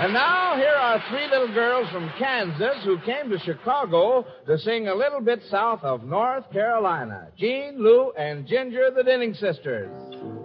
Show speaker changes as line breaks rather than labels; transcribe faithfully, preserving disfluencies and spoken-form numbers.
And now, here are three little girls from Kansas who came to Chicago to sing a little bit south of North Carolina. Jean, Lou, and Ginger, the Denning sisters.